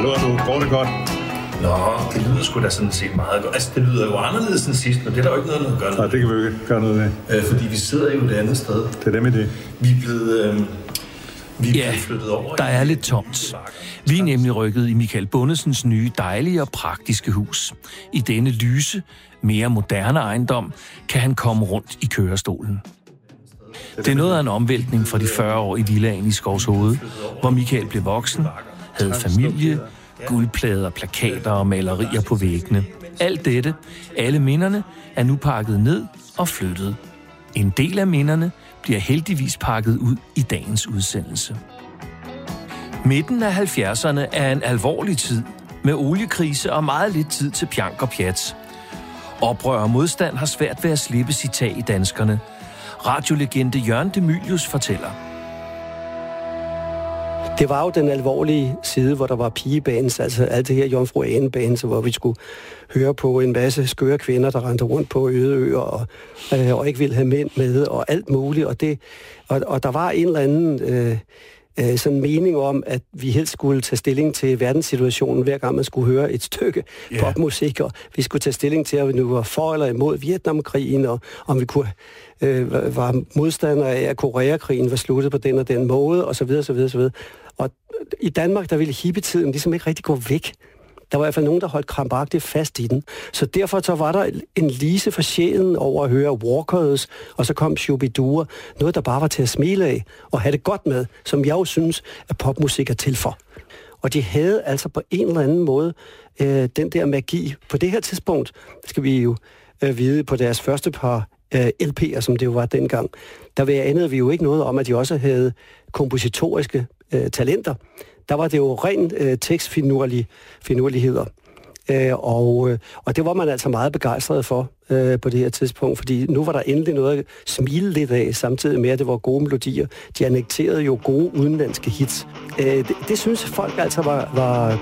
Hallo, går det godt? Nå, det lyder sgu da sådan set meget godt. Altså, det lyder jo anderledes end sidst, men det er der jo ikke noget at gøre noget. Nej, det kan vi jo ikke gøre noget ved. Fordi vi sidder jo et andet sted. Det er det med det. Vi er blevet... flyttet over. Der er lidt tomt. Vi er nemlig rykket i Michael Bundesens nye, dejlige og praktiske hus. I denne lyse, mere moderne ejendom kan han komme rundt i kørestolen. Det er noget af en omvæltning fra de 40 år i villaen i Skovshoved, hvor Michael blev voksen, havde familie, guldplader, plakater og malerier på væggene. Alt dette, alle minderne, er nu pakket ned og flyttet. En del af minderne bliver heldigvis pakket ud i dagens udsendelse. Midten af 70'erne er en alvorlig tid, med oliekrise og meget lidt tid til pjank og pjat. Oprør og modstand har svært ved at slippe sit tag i danskerne. Radiolegende Jørgen de Mylius fortæller. Det var jo den alvorlige side, hvor der var pigebands, altså alt det her Jomfru Ane-bands, hvor vi skulle høre på en masse skøre kvinder, der rendte rundt på øde øer og ikke ville have mænd med og alt muligt. Og der var en eller anden sådan mening om, at vi helst skulle tage stilling til verdenssituationen, hver gang man skulle høre et stykke popmusik, og vi skulle tage stilling til, om vi nu var for eller imod Vietnamkrigen, og om vi kunne var modstandere af, at Koreakrigen var sluttet på den og den måde, og så videre, så videre, så videre. Og i Danmark, der ville hippietiden ligesom ikke rigtig gå væk. Der var i hvert fald nogen, der holdt krampagtigt fast i den. Så derfor så var der en lise for sjælen over at høre Walkers, og så kom Shubidua. Noget, der bare var til at smile af og have det godt med, som jeg jo synes, at popmusik er til for. Og de havde altså på en eller anden måde den der magi. På det her tidspunkt, skal vi jo vide, på deres første par LP'er, som det jo var dengang, der anede vi jo ikke noget om, at de også havde kompositoriske talenter. Der var det jo ren tekstfinurligheder. Og det var man altså meget begejstret for på det her tidspunkt, fordi nu var der endelig noget at smile lidt af, samtidig med, at det var gode melodier. De annekterede jo gode udenlandske hits. Det synes folk altså var